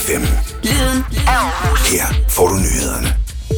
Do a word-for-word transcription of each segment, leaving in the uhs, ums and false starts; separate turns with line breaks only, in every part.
F M.
Lyden af Aarhus.
Her får du nyhederne.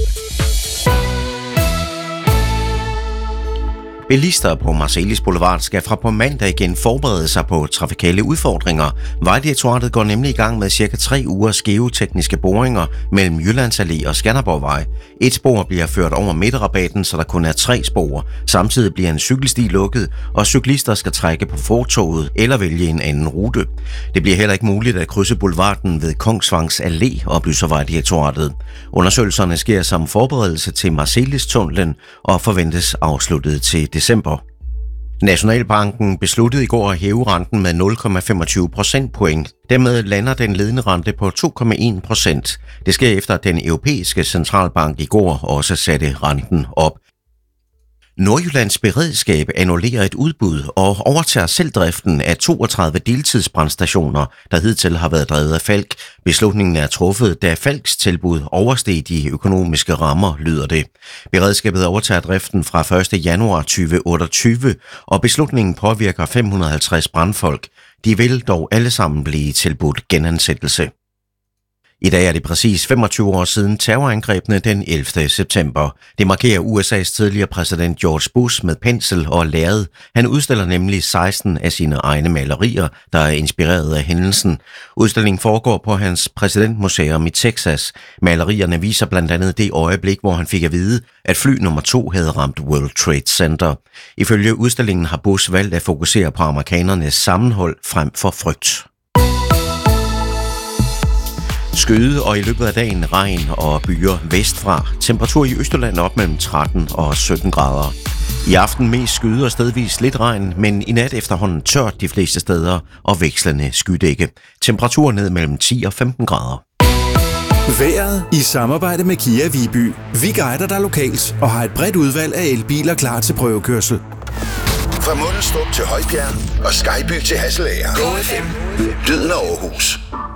Bilister på Marselis Boulevard skal fra på mandag igen forberede sig på trafikale udfordringer. Vejdirektoratet går nemlig i gang med cirka tre ugers geotekniske boringer mellem Jyllands Allé og Skanderborgvej. Et spor bliver ført over midterrabatten, så der kun er tre spor. Samtidig bliver en cykelsti lukket, og cyklister skal trække på fortovet eller vælge en anden rute. Det bliver heller ikke muligt at krydse boulevarden ved Kongsvangs Allé, oplyser Vejdirektoratet. Undersøgelserne sker som forberedelse til Marselis-tunnelen og forventes afsluttet til december. Nationalbanken besluttede i går at hæve renten med nul komma femogtyve procentpoint. Dermed lander den ledende rente på to komma en procent. Det sker efter at den europæiske centralbank i går også satte renten op. Nordjyllands Beredskab annullerer et udbud og overtager selv driften af toogtredive deltidsbrandstationer, der hidtil har været drevet af Falck. Beslutningen er truffet, da Falcks tilbud oversteg de økonomiske rammer, lyder det. Beredskabet overtager driften fra første januar tyve otteogtyve, og beslutningen påvirker fem hundrede og halvtreds brandfolk. De vil dog alle sammen blive tilbudt genansættelse. I dag er det præcis femogtyve år siden terrorangrebene den ellevte september. Det markerer U S A's tidligere præsident George Bush med pensel og lærred. Han udstiller nemlig seksten af sine egne malerier, der er inspireret af hændelsen. Udstillingen foregår på hans præsidentmuseum i Texas. Malerierne viser blandt andet det øjeblik, hvor han fik at vide, at fly nummer to havde ramt World Trade Center. Ifølge udstillingen har Bush valgt at fokusere på amerikanernes sammenhold frem for frygt. Skyde og i løbet af dagen regn og byer vestfra. Temperatur i Østjylland op mellem tretten og sytten grader. I aften mest skyde og stedvis lidt regn, men i nat efterhånden tørt de fleste steder og vekslende skydække. Temperatur ned mellem ti og femten grader.
Vejret i samarbejde med Kia Viby. Vi guider dig lokalt og har et bredt udvalg af elbiler klar til prøvekørsel.
Fra Mundelstrup til Højbjerg og Skyby til Hasselager. Go F M. Lyden af Aarhus.